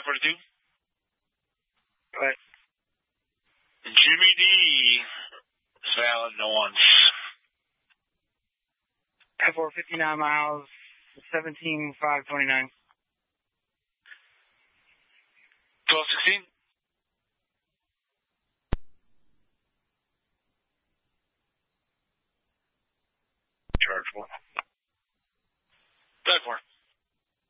542. Go ahead. Jimmy D is valid, no once. For 59 miles, 17,529. 1216. Charge 1.